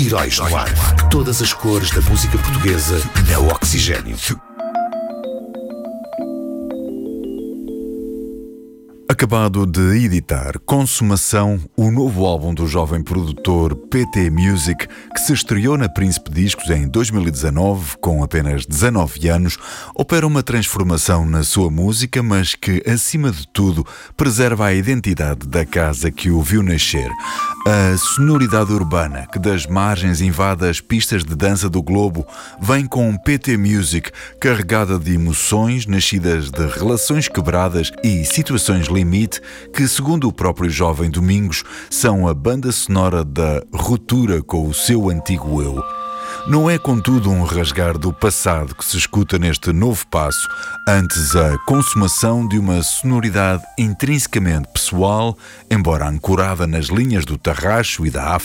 Heróis no Ar. Todas as cores da música portuguesa na Oxigênio. Acabado de editar Consumação, o novo álbum do jovem produtor PT Music, que se estreou na Príncipe Discos em 2019, com apenas 19 anos, opera uma transformação na sua música, mas que, acima de tudo, preserva a identidade da casa que o viu nascer. A sonoridade urbana, que das margens invade as pistas de dança do globo, vem com PT Music, carregada de emoções nascidas de relações quebradas e situações limite, que, segundo o próprio jovem Domingos, são a banda sonora da ruptura com o seu antigo eu. Não é, contudo, um rasgar do passado que se escuta neste novo passo, antes a consumação de uma sonoridade intrinsecamente pessoal, embora ancorada nas linhas do Tarraxo e da